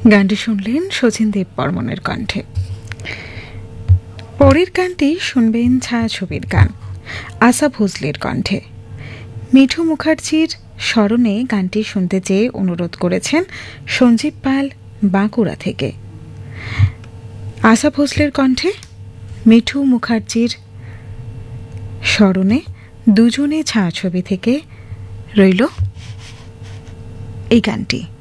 গানটি শুনলেন শচীন দেববর্মনের কণ্ঠে। পরের গানটি শুনবেন ছায়াছবির গান, আশা ভোসলের কণ্ঠে। মিঠু মুখার্জির স্মরণে গানটি শুনতে চেয়ে অনুরোধ করেছেন সঞ্জীব পাল, বাঁকুড়া থেকে। আশা ভোসলের কণ্ঠে মিঠু মুখার্জির স্মরণে দুজনে ছায়াছবি থেকে রইল এই গানটি।